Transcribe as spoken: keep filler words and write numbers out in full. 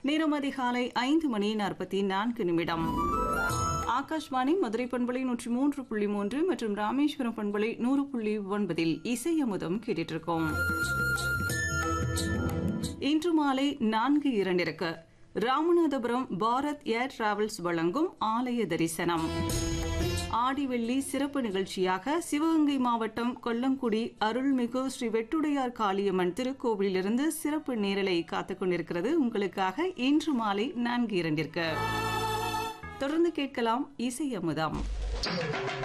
நேரம் அதிகாலை ஐந்து மணி நாற்பத்தி நான்கு நிமிடம். ஆகாஷ்வாணி மதுரை பண்பலை நூற்றி மூன்று புள்ளி மூன்று மற்றும் ராமேஸ்வரம் பண்பலை நூறு புள்ளி ஒன்பதில் இசையமுதம் கேட்டுட்டு இருக்கோம். இன்று மாலை நான்கு இரண்டிற்கு ராமநாதபுரம் பாரத் ஏர் டிராவல்ஸ் வழங்கும் ஆலய தரிசனம். ஆடிவெள்ளி சிறப்பு நிகழ்ச்சியாக சிவகங்கை மாவட்டம் கொல்லங்குடி அருள்மிகு ஸ்ரீ வெட்டுடையார் காளியம்மன் திருக்கோவிலிருந்து சிறப்பு நேரலை காத்துக் கொண்டிருக்கிறது உங்களுக்காக இன்று மாலை நான்கு இரண்டிற்கு. தொடர்ந்து கேட்கலாம் இசையமுதம்.